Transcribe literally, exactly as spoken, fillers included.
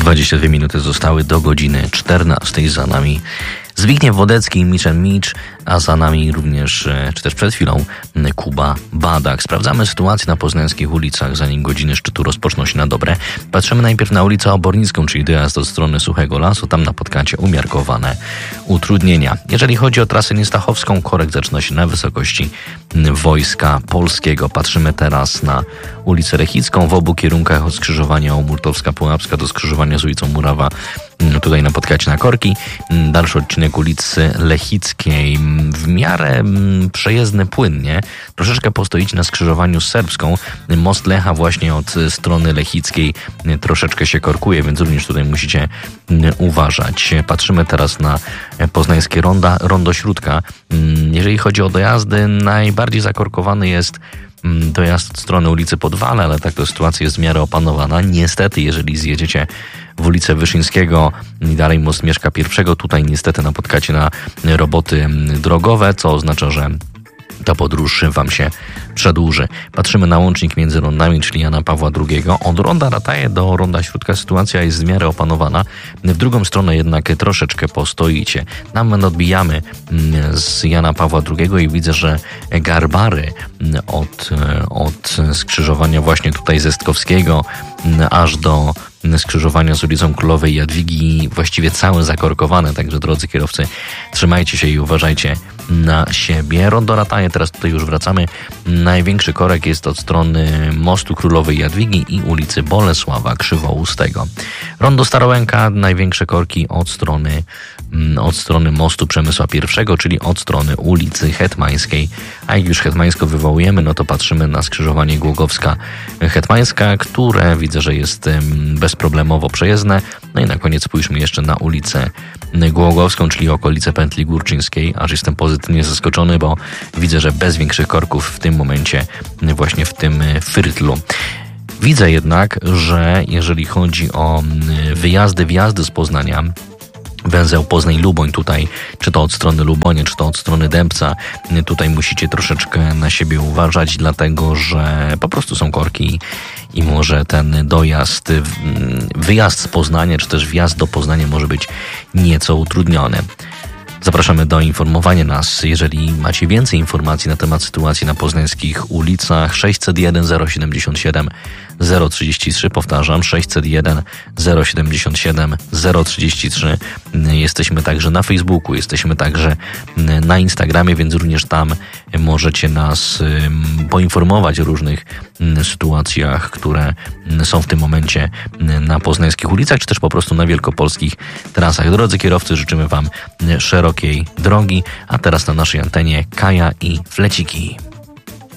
dwadzieścia dwie minuty zostały do godziny czternastej. Za nami Zbigniew Wodecki, Mitch and Mitch, a za nami również, czy też przed chwilą, Kuba Badak. Sprawdzamy sytuację na poznańskich ulicach, zanim godziny szczytu rozpoczną się na dobre. Patrzymy najpierw na ulicę Obornicką, czyli dojazd od strony Suchego Lasu. Tam napotkacie umiarkowane utrudnienia. Jeżeli chodzi o trasę niestachowską, korek zaczyna się na wysokości Wojska Polskiego. Patrzymy teraz na ulicę Rechicką w obu kierunkach od skrzyżowania Murtowska-Pułapska do skrzyżowania z ulicą Murawa. Tutaj napotkacie na korki. Dalszy odcinek ulicy Lechickiej w miarę przejezdny płynnie. Troszeczkę postoicie na skrzyżowaniu z Serbską. Most Lecha właśnie od strony Lechickiej troszeczkę się korkuje, więc również tutaj musicie uważać. Patrzymy teraz na poznańskie ronda, rondo Śródka. Jeżeli chodzi o dojazdy, najbardziej zakorkowany jest dojazd od strony ulicy Podwale, ale tak to sytuacja jest w miarę opanowana. Niestety, jeżeli zjedziecie w ulicę Wyszyńskiego i dalej most Mieszka I, tutaj niestety napotkacie na roboty drogowe, co oznacza, że ta podróż wam się przedłuży. Patrzymy na łącznik między rondami, czyli Jana Pawła drugiego. Od ronda Rataje do ronda Śródka sytuacja jest w miarę opanowana. W drugą stronę jednak troszeczkę postoicie. Nam odbijamy z Jana Pawła drugiego i widzę, że Garbary od, od skrzyżowania właśnie tutaj ze Stkowskiego aż do skrzyżowania z ulicą Królowej Jadwigi właściwie całe zakorkowane, także drodzy kierowcy, trzymajcie się i uważajcie na siebie. Rondo Rataje, teraz tutaj już wracamy. Największy korek jest od strony mostu Królowej Jadwigi i ulicy Bolesława Krzywoustego. Rondo Starołęka, największe korki od strony od strony mostu Przemysła I, czyli od strony ulicy Hetmańskiej. A jak już Hetmańsko wywołujemy, no to patrzymy na skrzyżowanie Głogowska-Hetmańska, które widzę, że jest bezproblemowo przejezdne. No i na koniec spójrzmy jeszcze na ulicę Głogowską, czyli okolicę Pętli Górczyńskiej, aż jestem pozytywnie zaskoczony, bo widzę, że bez większych korków w tym momencie, właśnie w tym Frydlu. Widzę jednak, że jeżeli chodzi o wyjazdy, wjazdy z Poznania, węzeł Poznań-Luboń tutaj, czy to od strony Lubonia, czy to od strony Dębca, tutaj musicie troszeczkę na siebie uważać, dlatego że po prostu są korki i może ten dojazd, wyjazd z Poznania, czy też wjazd do Poznania może być nieco utrudniony. Zapraszamy do informowania nas, jeżeli macie więcej informacji na temat sytuacji na poznańskich ulicach. sześćset jeden zero siedemdziesiąt siedem zero trzydzieści trzy, powtarzam, sześćset jeden zero siedemdziesiąt siedem zero trzydzieści trzy. Jesteśmy także na Facebooku, jesteśmy także na Instagramie, więc również tam możecie nas poinformować o różnych sytuacjach, które są w tym momencie na poznańskich ulicach, czy też po prostu na wielkopolskich trasach. Drodzy kierowcy, życzymy wam szerokiej drogi, a teraz na naszej antenie Kaja i Fleciki.